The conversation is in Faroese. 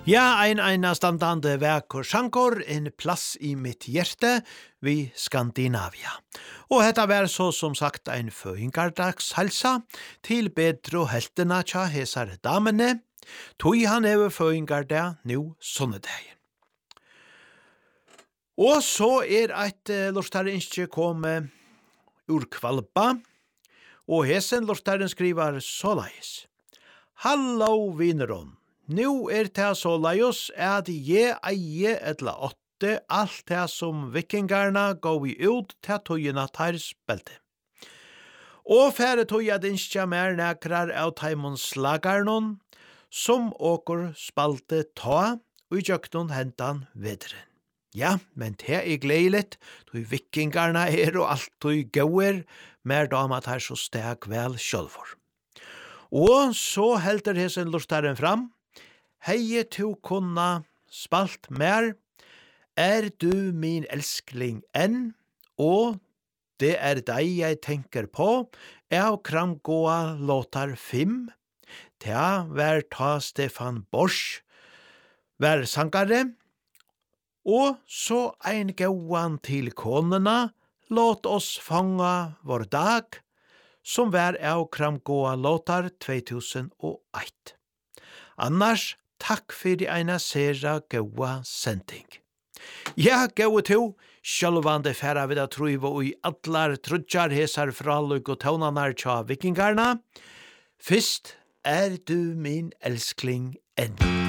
Ja, ein standande verk og sjankor, en plass i mitt hjerte, vi Skandinavia. Og hetta var så som sagt ein føingardags halsa til bedre heltena tja hesar damene, tog han over føingardag nu sunnedag. Og så eit lortare innskje komme ur Kvalpa, og hesen lortaren skriver såleis. Hallo vineron. Nu det så lajos at je eie etla 8 alt det som vikingarna gå i ut til tøyina tar spelte. Og færre tøya dinskja mer nekrar av taimons slagarnon, som åker spalte ta, og i jøknon hentan vedren. Ja, men det gleiligt, tøy vikingarna og alt tøy gåer, mer dama tar så steg vel sjølvor. Og så helter hesen lortaren fram, Hei to kunna spalt mer, du min elskling enn, og det deg jeg tenker på, av kramgåa låtar 5, ta vær ta Stefan Bosch, vær sangare, og så ein gåan til konena, låt oss fanga vår dag, som vær av kramgåa låtar 2001. Annars, takk fyrir eina sera gåa sending. Ja, gåa to, sjølvande færa vid a truiva i allar trudjar hesar fralug og tånanar tja vikingarna. Fyrst du min elskling enn.